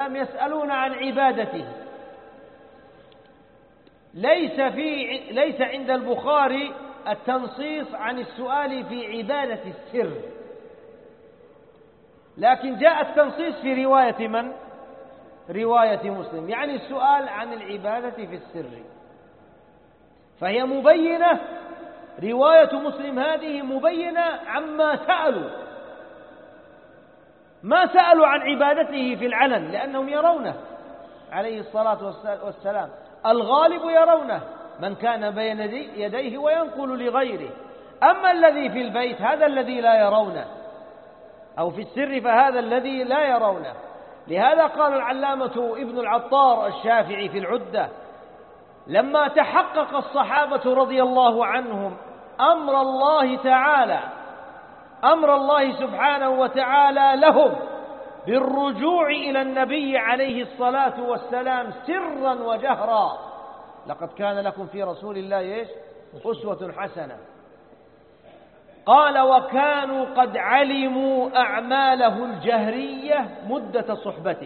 يسألون عن عبادته. ليس عند البخاري التنصيص عن السؤال في عبادة السر، لكن جاء التنصيص في رواية من؟ رواية مسلم، يعني السؤال عن العبادة في السر، فهي مبينة. رواية مسلم هذه مبينة عما سألوا، ما سألوا عن عبادته في العلن لأنهم يرونه عليه الصلاة والسلام، الغالب يرونه، من كان بين يديه وينقل لغيره. أما الذي في البيت هذا الذي لا يرونه، أو في السر فهذا الذي لا يرونه. لهذا قال العلامة ابن العطار الشافعي في العدة: لما تحقق الصحابة رضي الله عنهم أمر الله سبحانه وتعالى لهم بالرجوع إلى النبي عليه الصلاة والسلام سرا وجهرا، لقد كان لكم في رسول الله أسوة حسنة. قال: وكانوا قد علموا أعماله الجهرية مدة صحبته،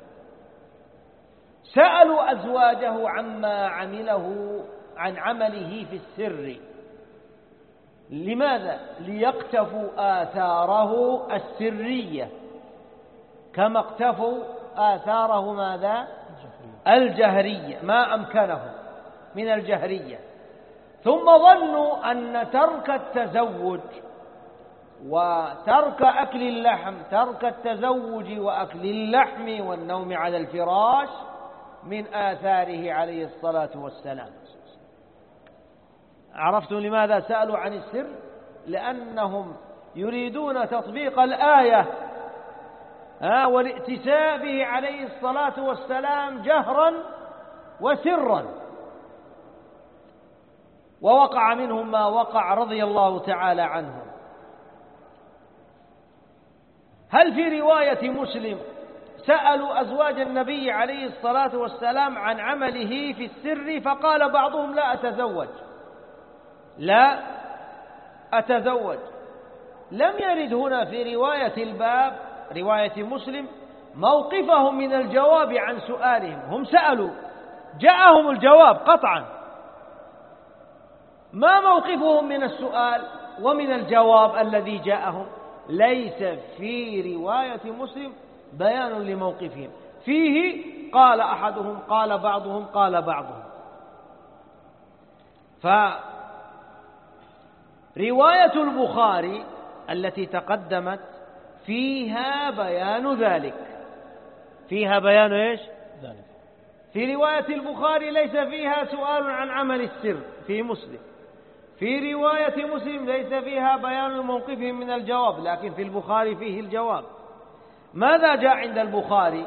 سألوا أزواجه عما عن عمله في السر. لماذا؟ ليقتفوا آثاره السرية كما اقتفوا آثاره ماذا؟ الجهرية، ما أمكنهم من الجهرية. ثم ظنوا أن ترك التزوج وترك أكل اللحم، ترك التزوج وأكل اللحم والنوم على الفراش من آثاره عليه الصلاة والسلام. عرفتم لماذا سألوا عن السر؟ لأنهم يريدون تطبيق الآية والائتساء به عليه الصلاة والسلام جهرا وسرا، ووقع منهم ما وقع رضي الله تعالى عنهم. هل في رواية مسلم سألوا أزواج النبي عليه الصلاة والسلام عن عمله في السر فقال بعضهم: لا أتزوج. لم يرد هنا في رواية الباب رواية مسلم موقفهم من الجواب عن سؤالهم. هم سألوا، جاءهم الجواب قطعا، ما موقفهم من السؤال ومن الجواب الذي جاءهم؟ ليس في رواية مسلم بيان لموقفهم، فيه قال أحدهم، قال بعضهم، قال بعضهم. فرواية البخاري التي تقدمت فيها بيان ذلك، فيها بيان إيش؟ ذلك. في رواية البخاري ليس فيها سؤال عن عمل السر في مسلم، في رواية مسلم ليس فيها بيان موقفهم من الجواب، لكن في البخاري فيه الجواب. ماذا جاء عند البخاري؟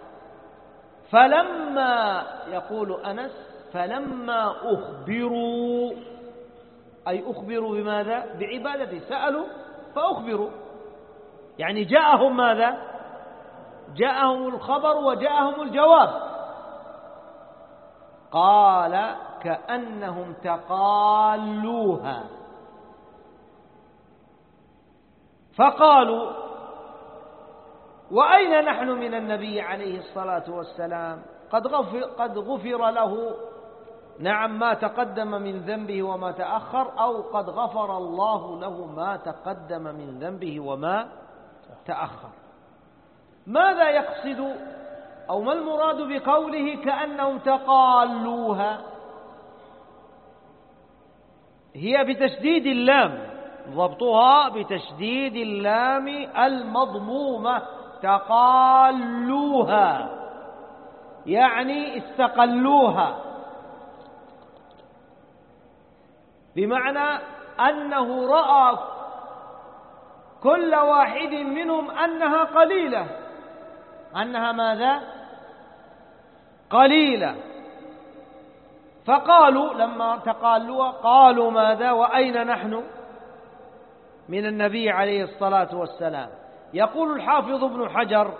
فلما، يقول أنس: فلما أخبروا، أي أخبروا بماذا؟ بعبادته، سألوا فأخبروا، يعني جاءهم ماذا؟ جاءهم الخبر وجاءهم الجواب. قال: كأنهم تقالوها، فقالوا: وأين نحن من النبي عليه الصلاة والسلام؟ قد غفر له، نعم، ما تقدم من ذنبه وما تأخر، أو قد غفر الله له ما تقدم من ذنبه وما تأخر. ماذا يقصد أو ما المراد بقوله كأنهم تقالوها؟ هي بتشديد اللام، ضبطها بتشديد اللام المضمومة، تقالوها يعني استقلوها، بمعنى أنه رأى كل واحد منهم أنها قليلة، أنها ماذا؟ قليلة. فقالوا لما تقالوا قالوا ماذا؟ وأين نحن من النبي عليه الصلاة والسلام؟ يقول الحافظ ابن حجر: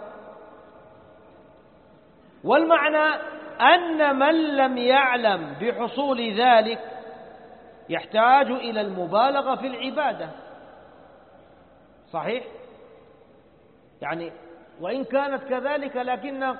والمعنى أن من لم يعلم بحصول ذلك يحتاج إلى المبالغة في العبادة. صحيح؟ يعني وإن كانت كذلك لكن